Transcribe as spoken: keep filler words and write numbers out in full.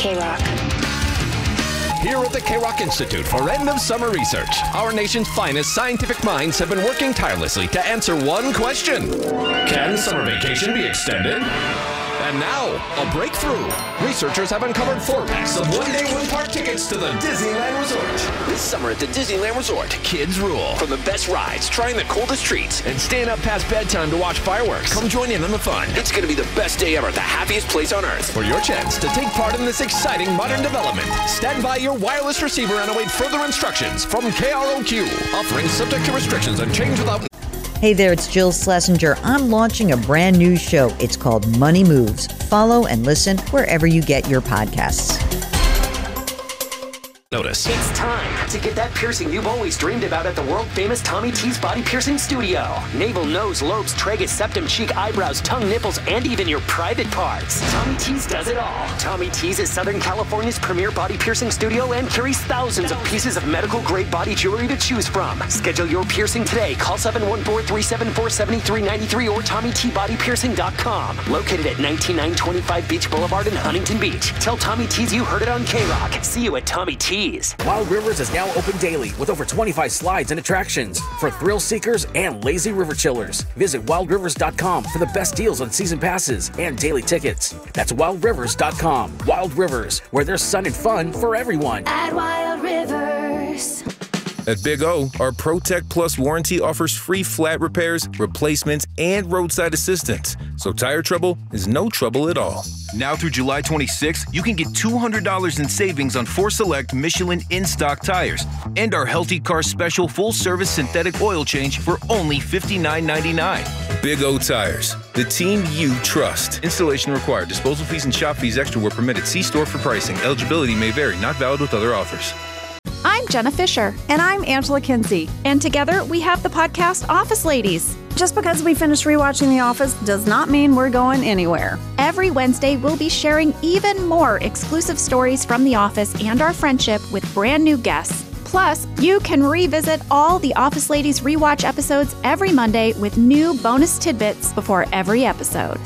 K-Rock. Here at the K-Rock Institute for End of Summer Research, our nation's finest scientific minds have been working tirelessly to answer one question. Can summer vacation be extended? And now, a breakthrough. Researchers have uncovered four packs of one-day one-park tickets to the Disneyland Resort. This summer at the Disneyland Resort, kids rule. From the best rides, trying the coldest treats, and staying up past bedtime to watch fireworks. Come join in on the fun. It's going to be the best day ever at the happiest place on Earth. For your chance to take part in this exciting modern development, stand by your wireless receiver and await further instructions from K R O Q, offering subject to restrictions and change without... Hey there, it's Jill Schlesinger. I'm launching a brand new show. It's called Money Moves. Follow and listen wherever you get your podcasts. Notice. It's time to get that piercing you've always dreamed about at the world-famous Tommy T's Body Piercing Studio. Navel, nose, lobes, tragus, septum, cheek, eyebrows, tongue, nipples, and even your private parts. Tommy T's does it all. Tommy T's is Southern California's premier body piercing studio and carries thousands of pieces of medical-grade body jewelry to choose from. Schedule your piercing today. Call seven one four, three seven four, seven three nine three or tommy t body piercing dot com. Located at nineteen twenty-five Beach Boulevard in Huntington Beach. Tell Tommy T's you heard it on K-Rock. See you at Tommy T's. Wild Rivers is now open daily with over twenty-five slides and attractions for thrill seekers and lazy river chillers. Visit wild rivers dot com for the best deals on season passes and daily tickets. That's wild rivers dot com. Wild Rivers, where there's sun and fun for everyone. At Wild Rivers. At Big O, our ProTech Plus warranty offers free flat repairs, replacements, and roadside assistance. So tire trouble is no trouble at all. Now through July twenty-sixth, you can get two hundred dollars in savings on four select Michelin in-stock tires and our Healthy Car Special full-service synthetic oil change for only fifty-nine ninety-nine. Big O Tires, the team you trust. Installation required. Disposal fees and shop fees extra were permitted. See store for pricing. Eligibility may vary. Not valid with other offers. I'm Jenna Fisher. And I'm Angela Kinsey. And together we have the podcast Office Ladies. Just because we finished rewatching The Office does not mean we're going anywhere. Every Wednesday, we'll be sharing even more exclusive stories from The Office and our friendship with brand new guests. Plus, you can revisit all the Office Ladies rewatch episodes every Monday with new bonus tidbits before every episode.